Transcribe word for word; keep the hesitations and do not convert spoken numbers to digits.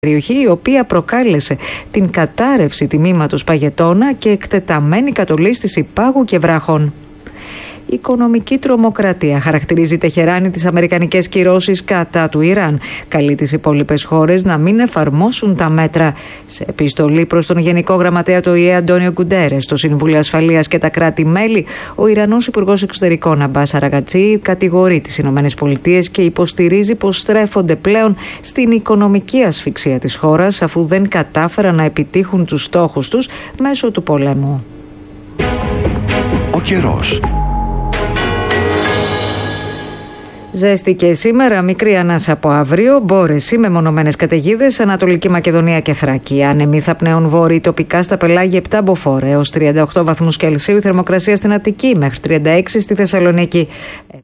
περιοχή, η οποία προκάλεσε την κατάρρευση τμήματος παγετώνα και εκτεταμένη κατολίσθηση πάγου και βράχων. Η οικονομική τρομοκρατία χαρακτηρίζει η Τεχεράνη τις αμερικανικές κυρώσεις κατά του Ιράν. Καλεί τις υπόλοιπες χώρες να μην εφαρμόσουν τα μέτρα. Σε επιστολή προς τον Γενικό Γραμματέα του Ο Η Ε Αντόνιο Γκουντέρες, το Συμβούλιο Ασφαλείας και τα κράτη-μέλη, ο Ιρανός Υπουργός Εξωτερικών Αμπάς Αραγκατσί κατηγορεί τις ΗΠΑ και υποστηρίζει πως στρέφονται πλέον στην οικονομική ασφυξία της χώρας, αφού δεν κατάφεραν να επιτύχουν τους στόχους τους μέσω του πολέμου. Ο καιρός. Ζέστη και σήμερα, μικρή ανάσα από αύριο, μπόρεση με μονομένες καταιγίδες, Ανατολική Μακεδονία και Θράκη. Άνεμοι θα πνέουν βόρειοι τοπικά στα πελάγια επτά μποφόρ έως τριάντα οκτώ βαθμούς Κελσίου, η θερμοκρασία στην Αττική μέχρι τριάντα έξι στη Θεσσαλονίκη.